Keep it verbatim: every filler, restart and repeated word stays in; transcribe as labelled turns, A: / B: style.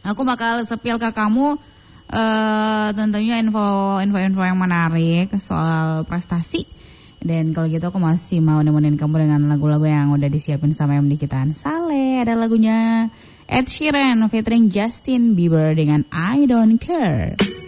A: Aku bakal sepil ke kamu uh, tentunya info-info yang menarik soal prestasi. Dan kalau gitu aku masih mau nemenin kamu dengan lagu-lagu yang udah disiapin sama M D kita. Saleh, ada lagunya Ed Sheeran featuring Justin Bieber dengan I Don't Care.